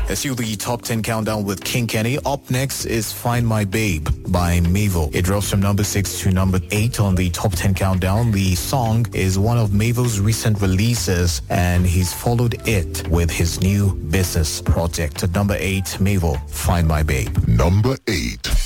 Let's do the top 10 countdown with King Kenny. Up next is Find My Babe by Mavo. It drops from number 6 to number 8 on the top 10 countdown. The song is one of Mavo's recent releases, and he's followed it with his new business project. At number 8, Mavo, Find My Babe. Number 8.